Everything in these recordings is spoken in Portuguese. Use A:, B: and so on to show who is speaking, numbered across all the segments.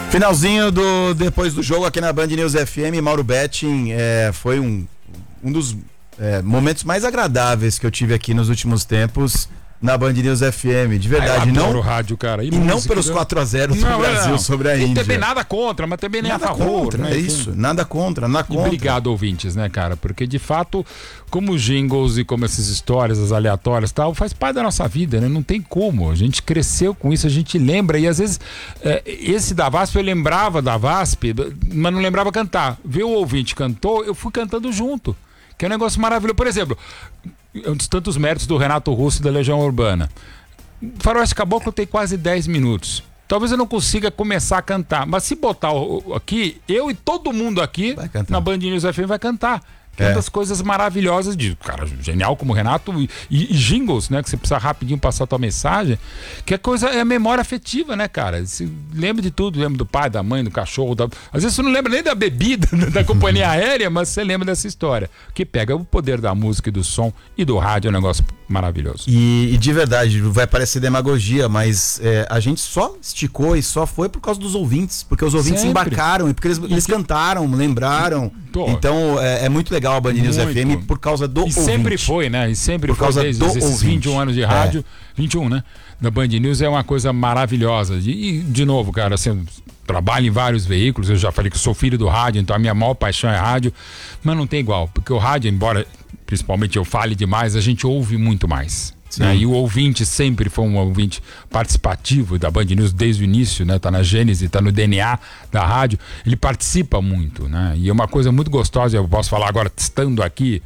A: Finalzinho depois do jogo aqui na Band News FM, Mauro Betting, foi um dos momentos mais agradáveis que eu tive aqui nos últimos tempos na Band News FM, de verdade.
B: Eu adoro rádio, cara.
A: E não pelos 4-0 do Brasil sobre a Índia.
B: E também nada contra, mas também nem
A: nada
B: a favor.
A: Contra,
B: né?
A: É isso, nada contra.
B: E obrigado, ouvintes, né, cara? Porque, de fato, como os jingles e como essas histórias, as aleatórias e tal, faz parte da nossa vida, né? Não tem como. A gente cresceu com isso, a gente lembra. E, às vezes, esse da VASP, eu lembrava da VASP, mas não lembrava cantar. Viu o ouvinte cantou, eu fui cantando junto. Que é um negócio maravilhoso. Por exemplo, um dos tantos méritos do Renato Russo e da Legião Urbana. Faroeste Caboclo tem quase 10 minutos. Talvez eu não consiga começar a cantar, mas se botar aqui, eu e todo mundo aqui na Band News FM vai cantar. Que é uma das coisas maravilhosas de cara genial como o Renato e jingles, né? Que você precisa rapidinho passar a tua mensagem. Que é a memória afetiva, né, cara? Você lembra de tudo, lembra do pai, da mãe, do cachorro. Às vezes você não lembra nem da bebida da companhia aérea, mas você lembra dessa história. Que pega o poder da música e do som e do rádio, é um negócio maravilhoso.
A: E de verdade, vai parecer demagogia, mas a gente só esticou e só foi por causa dos ouvintes, porque os ouvintes embarcaram, porque eles cantaram, lembraram. Então é muito legal a Band News FM por causa do ouvinte.
B: E sempre foi, né? E sempre
A: por causa
B: desde esses
A: ouvinte.
B: 21 anos de rádio, 21, né? Da Band News é uma coisa maravilhosa. E, de novo, cara, assim, trabalho em vários veículos, eu já falei que eu sou filho do rádio, então a minha maior paixão é rádio, mas não tem igual, porque o rádio, embora principalmente eu fale demais, a gente ouve muito mais. Né? E o ouvinte sempre foi um ouvinte participativo da Band News desde o início, né? Tá na gênese, tá no DNA da rádio, ele participa muito, né? E é uma coisa muito gostosa, eu posso falar agora estando aqui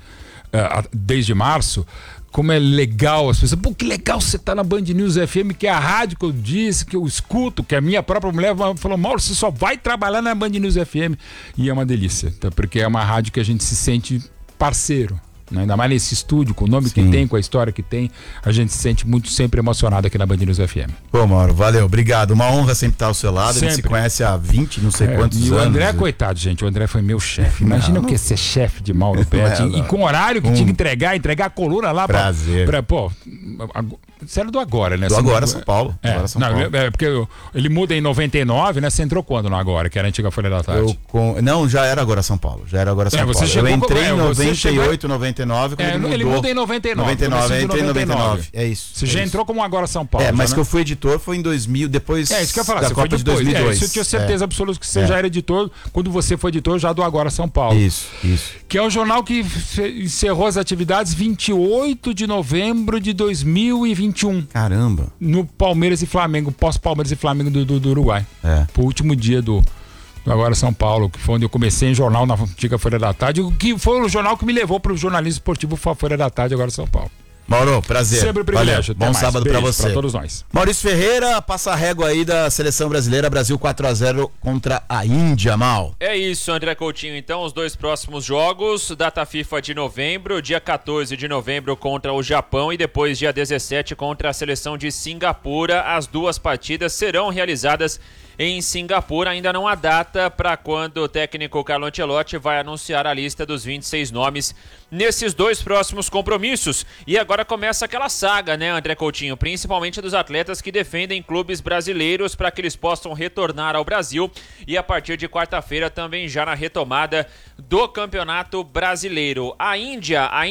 B: desde março, como é legal as pessoas, pô, que legal você tá na Band News FM, que é a rádio que eu disse, que eu escuto, que a minha própria mulher falou, Mauro, você só vai trabalhar na Band News FM, e é uma delícia, tá? Porque é uma rádio que a gente se sente parceiro. Ainda mais nesse estúdio, com o nome que tem, com a história que tem, a gente se sente muito sempre emocionado aqui na Band News FM.
A: Pô, Mauro, valeu, obrigado. Uma honra sempre estar ao seu lado. Sempre. A gente se conhece há 20, não sei quantos anos.
B: E o André, coitado, gente, o André foi meu chefe. Imagina o que é ser chefe de Mauro Betting. E com o horário que tinha que entregar a coluna lá pra pô, você era do Agora, né?
A: Do Agora, São Paulo.
B: Porque ele muda em 99, né? Você entrou quando no Agora, que era a antiga Folha da Tarde?
A: Não, já era Agora São Paulo. Eu entrei em 98, 99.
B: Ele muda em 99.
A: Entrei em 99. É isso.
B: Você já entrou como Agora São Paulo.
A: Mas
B: né?
A: Que eu fui editor foi em 2000, depois
B: isso que eu ia falar,
A: da Copa de 2002.
B: Isso eu tinha certeza absoluta que você já era editor quando você foi editor já do Agora São Paulo.
A: Isso.
B: Que é um jornal que encerrou as atividades 28 de novembro de 2021.
A: Caramba.
B: No Palmeiras e Flamengo, pós-Palmeiras e Flamengo do Uruguai. Pro último dia do Agora São Paulo, que foi onde eu comecei em jornal na antiga Folha da Tarde, que foi o jornal que me levou para o jornalismo esportivo Folha da Tarde, Agora São Paulo.
A: Mauro, prazer.
B: Sempre privilégio.
A: Bom sábado para você.
B: Para todos nós.
A: Maurício Ferreira, passa a régua aí da seleção brasileira, Brasil 4-0 contra a Índia, Mal.
C: É isso, André Coutinho. Então, os dois próximos jogos, data FIFA de novembro, dia 14 de novembro contra o Japão e depois dia 17 contra a seleção de Singapura. As duas partidas serão realizadas em Singapura. Ainda não há data para quando o técnico Carlo Ancelotti vai anunciar a lista dos 26 nomes nesses dois próximos compromissos. E agora começa aquela saga, né, André Coutinho? Principalmente dos atletas que defendem clubes brasileiros para que eles possam retornar ao Brasil. E a partir de quarta-feira também já na retomada do Campeonato Brasileiro. A Índia